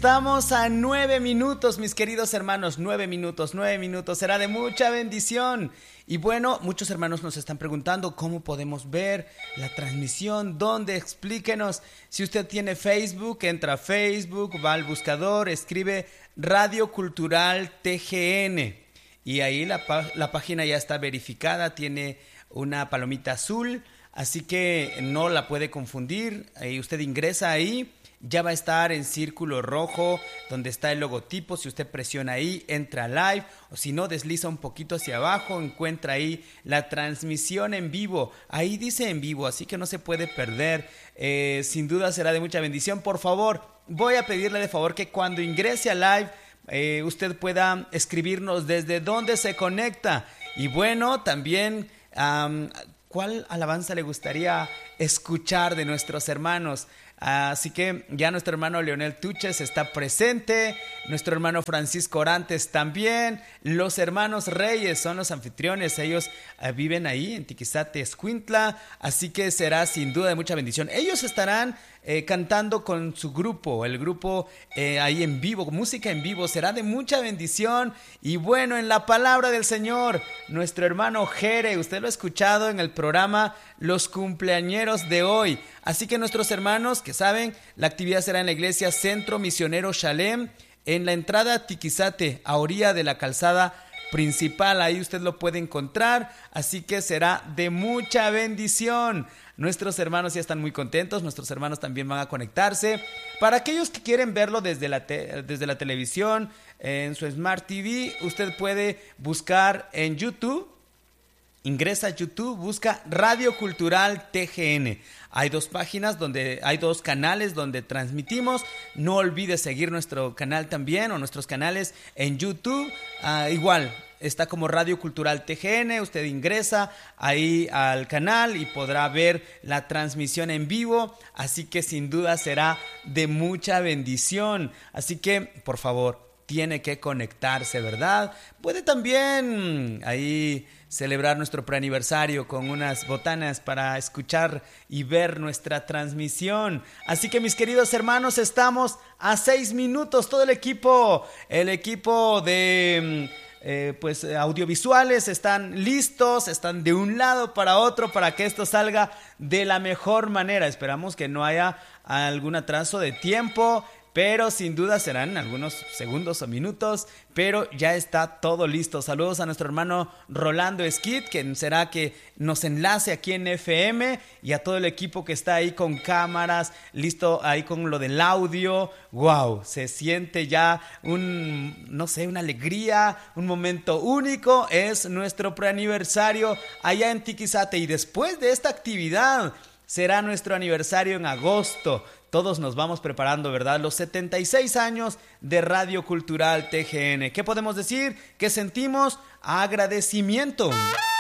Estamos a 9 minutos, mis queridos hermanos, 9 minutos, será de mucha bendición. Y bueno, muchos hermanos nos están preguntando cómo podemos ver la transmisión, dónde, explíquenos. Si usted tiene Facebook, entra a Facebook, va al buscador, escribe Radio Cultural TGN y ahí la página ya está verificada, tiene una palomita azul, así que no la puede confundir. Ahí usted ingresa ahí. Ya va a estar en círculo rojo donde está el logotipo. Si usted presiona ahí, entra live. O si no, desliza un poquito hacia abajo, encuentra ahí la transmisión en vivo. Ahí dice en vivo, así que no se puede perder. Sin duda será de mucha bendición. Por favor, voy a pedirle de favor que cuando ingrese a live, usted pueda escribirnos desde dónde se conecta. Y bueno, también ¿cuál alabanza le gustaría escuchar de nuestros hermanos? Así que ya nuestro hermano Leonel Tuches está presente, nuestro hermano Francisco Orantes también, los hermanos Reyes son los anfitriones, ellos viven ahí en Tiquizate, Escuintla, así que será sin duda de mucha bendición. Ellos estarán cantando con su grupo, el grupo ahí en vivo, música en vivo, será de mucha bendición. Y bueno, en la palabra del Señor, nuestro hermano Jere, usted lo ha escuchado en el programa Los Cumpleañeros de hoy. Así que nuestros hermanos que saben, la actividad será en la iglesia Centro Misionero Shalem, en la entrada a Tiquizate, a orilla de la calzada principal, ahí usted lo puede encontrar, así que será de mucha bendición. Nuestros hermanos ya están muy contentos, nuestros hermanos también van a conectarse. Para aquellos que quieren verlo desde la televisión, en su Smart TV, usted puede buscar en YouTube. Ingresa a YouTube, busca Radio Cultural TGN. Hay dos páginas hay dos canales donde transmitimos. No olvide seguir nuestro canal también o nuestros canales en YouTube. Igual, está como Radio Cultural TGN. Usted ingresa ahí al canal y podrá ver la transmisión en vivo. Así que sin duda será de mucha bendición. Así que, por favor, tiene que conectarse, ¿verdad? Puede también ahí celebrar nuestro preaniversario con unas botanas para escuchar y ver nuestra transmisión. Así que mis queridos hermanos, estamos a 6 minutos, todo el equipo de audiovisuales están listos, están de un lado para otro para que esto salga de la mejor manera. Esperamos que no haya algún atraso de tiempo, pero sin duda serán algunos segundos o minutos, pero ya está todo listo. Saludos a nuestro hermano Rolando Esquit, que será que nos enlace aquí en FM, y a todo el equipo que está ahí con cámaras, listo ahí con lo del audio. Wow, se siente ya una alegría, un momento único. Es nuestro preaniversario allá en Tiquizate, y después de esta actividad será nuestro aniversario en agosto. Todos nos vamos preparando, ¿verdad? Los 76 años de Radio Cultural TGN. ¿Qué podemos decir? ¿Qué sentimos? Agradecimiento.